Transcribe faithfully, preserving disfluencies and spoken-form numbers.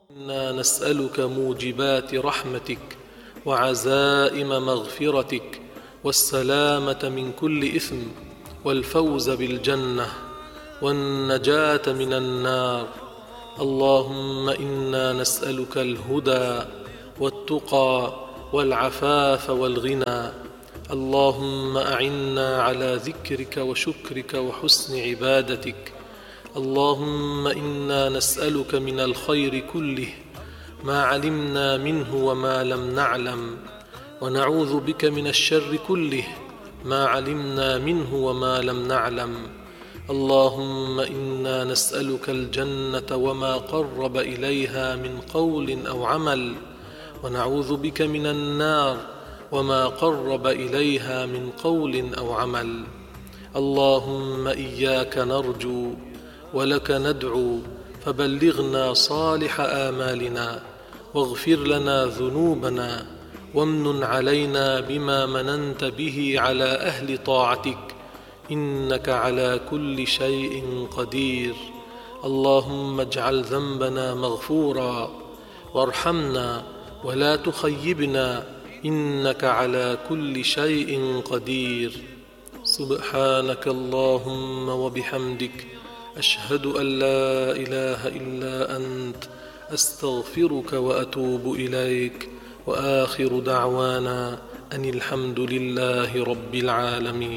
إنا نسألك موجبات رحمتك وعزائم مغفرتك والسلامة من كل إثم والفوز بالجنة والنجاة من النار. اللهم إنا نسألك الهدى والتقى والعفاف والغنى. اللهم أعنا على ذكرك وشكرك وحسن عبادتك. اللهم إنا نسألك من الخير كله ما علمنا منه وما لم نعلم، ونعوذ بك من الشر كله ما علمنا منه وما لم نعلم. اللهم إنا نسألك الجنة وما قرب إليها من قول أو عمل، ونعوذ بك من النار وما قرب إليها من قول أو عمل. اللهم إياك نرجو ولك ندعو، فبلغنا صالح آمالنا واغفر لنا ذنوبنا وامنن علينا بما مننت به على أهل طاعتك، إنك على كل شيء قدير. اللهم اجعل ذنبنا مغفورا وارحمنا ولا تخيبنا، إنك على كل شيء قدير. سبحانك اللهم وبحمدك، أشهد أن لا إله إلا أنت، أستغفرك وأتوب إليك، وآخر دعوانا أن الحمد لله رب العالمين.